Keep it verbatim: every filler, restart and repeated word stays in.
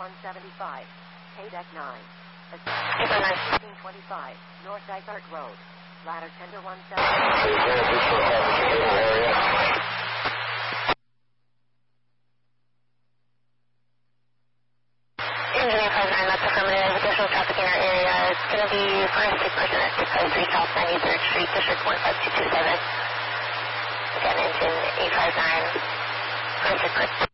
one seventy-five, K deck nine. eight fifteen twenty-five, North Dysart Road. Ladder tender one seventy-five. Engineer five nine, that's affirmative. Additional traffic in our area. It's going to be for a sick person at six five three South ninety-third Street, District one five two two seven. Again, engine eight five nine, for a sick person.